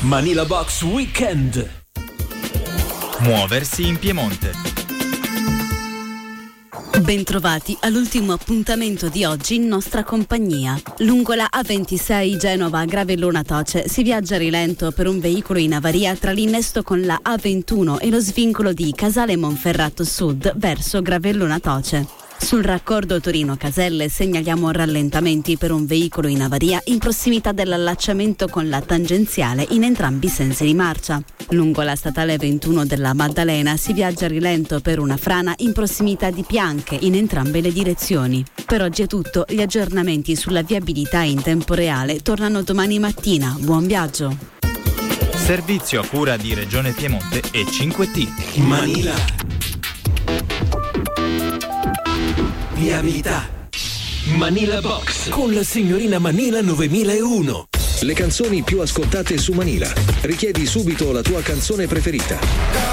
Manila Box Weekend. Muoversi in Piemonte. Bentrovati all'ultimo appuntamento di oggi in nostra compagnia. Lungo la A26 Genova-Gravellona Toce si viaggia a rilento per un veicolo in avaria tra l'innesto con la A21 e lo svincolo di Casale Monferrato Sud verso Gravellona Toce. Sul raccordo Torino-Caselle segnaliamo rallentamenti per un veicolo in avaria in prossimità dell'allacciamento con la tangenziale in entrambi i sensi di marcia. Lungo la statale 21 della Maddalena si viaggia a rilento per una frana in prossimità di Pianche in entrambe le direzioni. Per oggi è tutto, gli aggiornamenti sulla viabilità in tempo reale tornano domani mattina. Buon viaggio! Servizio a cura di Regione Piemonte e 5T. Manila. Viabilità. Manila Box con la signorina Manila 9001. Le canzoni più ascoltate su Manila. Richiedi subito la tua canzone preferita.